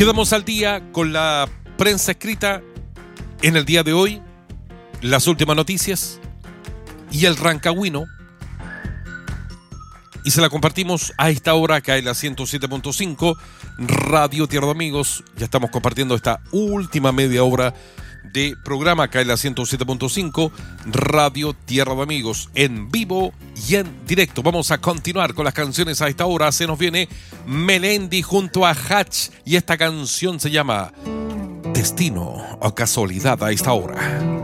Quedamos al día con la prensa escrita en el día de hoy, las últimas noticias y el Rancagüino. Y se la compartimos a esta hora acá en la 107.5 Radio Tierra de Amigos. Ya estamos compartiendo esta última media hora de programa acá en la 107.5 Radio Tierra de Amigos, en vivo y en directo. Vamos a continuar con las canciones a esta hora. Se nos viene Melendi junto a Hatch y esta canción se llama Destino o Casualidad a esta hora.